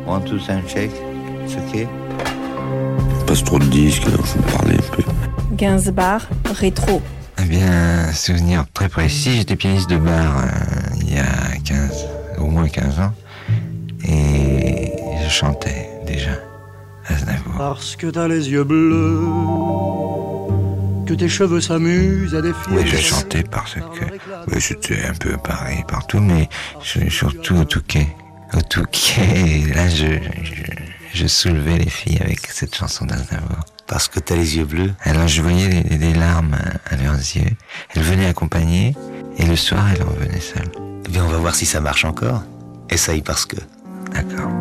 1, 2, sound check. It's okay. Passe trop de disques, il faut parler un peu. Gainsbourg, rétro. Eh bien, souvenir très précis, j'étais pianiste de bar il y a au moins 15 ans. Et je chantais déjà Aznavour. Parce que t'as les yeux bleus, que tes cheveux s'amusent à défier. Oui, je chantais parce que j'étais un peu pareil partout, mais surtout au Touquet. Au Touquet, là, je soulevais les filles avec cette chanson d'Aznavour. Parce que t'as les yeux bleus. Alors je voyais des larmes à leurs yeux. Elles venaient accompagner, et le soir, elles revenaient seules. Eh bien, on va voir si ça marche encore. Essaye parce que... D'accord.